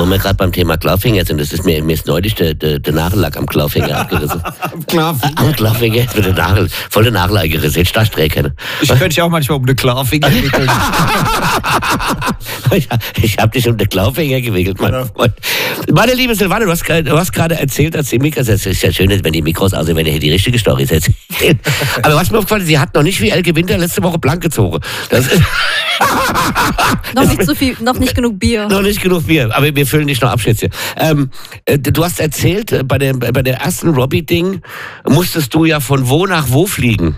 wo wir gerade beim Thema Clawfinger sind, das ist mir ist neulich der Nagellack am Clawfinger abgerissen. Am Clawfinger ist mir der Nagel, voll der Nagel eingerissen. Jetzt da sträken. Ich könnte dich auch manchmal um den Clawfinger wickeln. Ich habe dich um den Clawfinger gewickelt, mein Freund. Meine liebe Silvana, du hast gerade erzählt, als die Mikros, es ist ja schön, wenn die Mikros aussehen, wenn ihr hier die richtige Story erzählt. Aber was mir aufgefallen ist, sie hat noch nicht wie Elke Winter letzte Woche blank gezogen. Das ist noch nicht so viel, noch nicht genug Bier. Noch nicht genug Bier, aber wir füllen dich noch ab, Schätzchen. Du hast erzählt, bei der ersten Robbie-Ding musstest du ja von wo nach wo fliegen.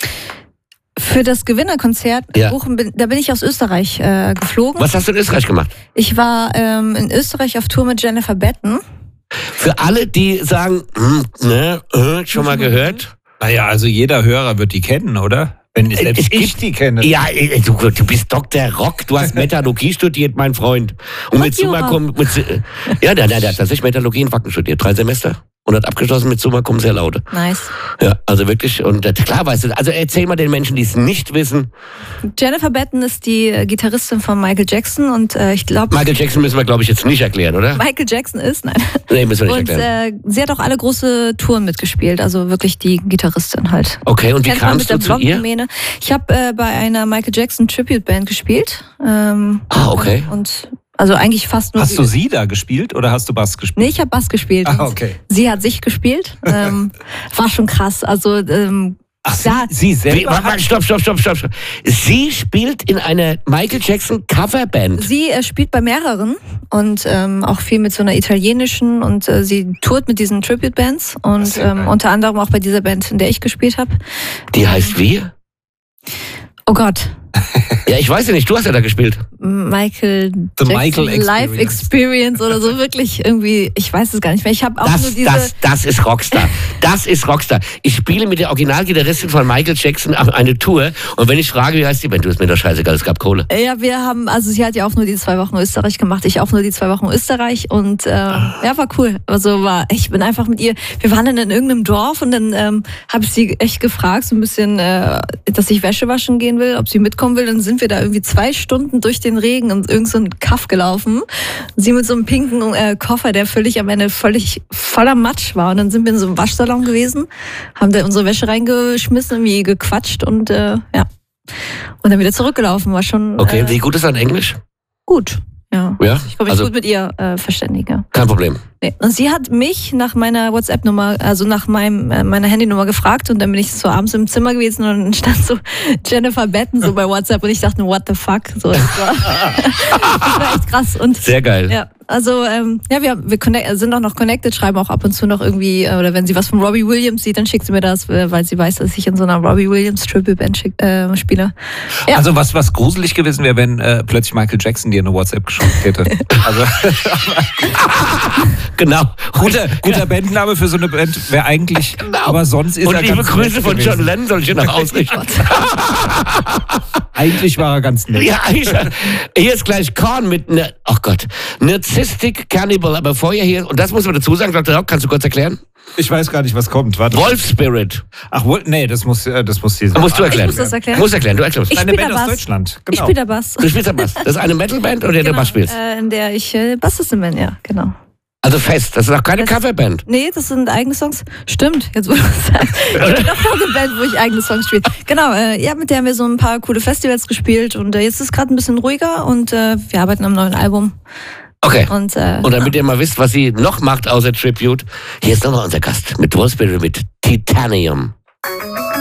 Für das Gewinnerkonzert da bin ich aus Österreich geflogen. Was hast du in Österreich gemacht? Ich war in Österreich auf Tour mit Jennifer Batten. Für alle, die sagen, schon mal gehört? Naja, also jeder Hörer wird die kennen, oder? Wenn selbst ich die kenne. Ja, du bist Dr. Rock, du hast Metallurgie studiert, mein Freund. Und mit Summa Cum... Ja, der hat tatsächlich Metallurgie in Wacken studiert, 3 Semester. Und hat abgeschlossen mit Summa Cum sehr laute. Nice. Ja, also wirklich, und klar weißt du, also erzähl mal den Menschen, die es nicht wissen. Jennifer Batten ist die Gitarristin von Michael Jackson und ich glaube... Michael Jackson müssen wir, glaube ich, jetzt nicht erklären, oder? Michael Jackson ist, nein. Nee, müssen wir nicht erklären. Und sie hat auch alle große Touren mitgespielt, also wirklich die Gitarristin halt. Okay, und wie kamst du zu ihr? Ich habe bei einer Michael Jackson Tribute Band gespielt. Okay. Und also eigentlich fast nur... Hast du sie da gespielt oder hast du Bass gespielt? Nee, ich habe Bass gespielt. Okay. Sie hat sich gespielt. War schon krass. Also sie selber... Stopp. Sie spielt in einer Michael Jackson Coverband. Sie spielt bei mehreren und auch viel mit so einer italienischen und sie tourt mit diesen Tribute-Bands und unter anderem auch bei dieser Band, in der ich gespielt habe. Die heißt wie? Oh Gott. Ja, ich weiß ja nicht, du hast ja da gespielt. Michael Jackson Live Experience oder so, wirklich irgendwie, ich weiß es gar nicht mehr. Ich habe auch nur diese... Das ist Rockstar. Das ist Rockstar. Ich spiele mit der Originalgitarristin von Michael Jackson eine Tour und wenn ich frage, wie heißt die Band, du ist mir doch scheißegal, es gab Kohle. Ja, sie hat ja auch nur die 2 Wochen Österreich gemacht, ich auch nur die 2 Wochen Österreich und war cool. Also ich bin einfach mit ihr, wir waren dann in irgendeinem Dorf und dann habe ich sie echt gefragt, so ein bisschen, dass ich Wäsche waschen gehen will, ob sie mitkommen will, dann sind wir da irgendwie 2 Stunden durch den Regen und irgend so ein Kaff gelaufen. Sie mit so einem pinken Koffer, der am Ende völlig voller Matsch war. Und dann sind wir in so einem Waschsalon gewesen, haben da unsere Wäsche reingeschmissen, irgendwie gequatscht und Und dann wieder zurückgelaufen. War schon... Okay, wie gut ist dein Englisch? Gut, ja. Ich kann mich gut mit ihr verständigen. Kein Problem. Nee. Und sie hat mich nach meiner WhatsApp-Nummer, also nach meiner Handynummer gefragt und dann bin ich so abends im Zimmer gewesen und dann stand so Jennifer Batten so bei WhatsApp und ich dachte, what the fuck? So, das war echt krass. Und, sehr geil. Ja, also wir sind auch noch connected, schreiben auch ab und zu noch irgendwie, oder wenn sie was von Robbie Williams sieht, dann schickt sie mir das, weil sie weiß, dass ich in so einer Robbie Williams Tribute-Band spiele. Ja. Also was gruselig gewesen wäre, wenn plötzlich Michael Jackson dir eine WhatsApp geschickt hätte. Also genau. Guter Bandname für so eine Band wäre eigentlich, aber sonst ist und er liebe ganz Grüße von John Lennon soll ich dir noch ausrichten. Eigentlich war er ganz nett. Ja, hier ist gleich Korn mit Narcissistic Cannibal, aber vorher hier, und das muss man dazu sagen, Dr. Rock, kannst du kurz erklären? Ich weiß gar nicht, was kommt. Warte. Wolf Spirit. Ach, nee, das muss sie sagen. Musst du erklären. Ich muss das erklären. Du erklärst. Eine Band aus Deutschland. Genau. Ich spiele da Bass. Du spielst da Bass. Das ist eine Metalband oder der Bass spielst? In der ich Bassistin bin, ja, genau. Also fest, das ist auch keine Coverband. Nee, das sind eigene Songs. Stimmt, jetzt wo du es sagst. Ich bin auch noch eine Band, wo ich eigene Songs spiele. Genau, mit der haben wir so ein paar coole Festivals gespielt und jetzt ist es gerade ein bisschen ruhiger und wir arbeiten am neuen Album. Okay. Und damit ihr mal wisst, was sie noch macht außer Tribute, hier ist nochmal unser Gast mit Wolf Spirit mit Titanium.